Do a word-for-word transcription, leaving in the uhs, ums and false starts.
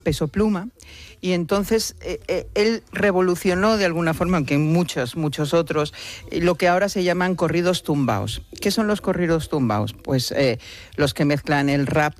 Peso Pluma, y entonces eh, eh, él revolucionó de alguna forma, aunque muchos, muchos otros, eh, lo que ahora se llaman corridos tumbaos. ¿Qué son los corridos tumbaos? Pues eh, los que mezclan el rap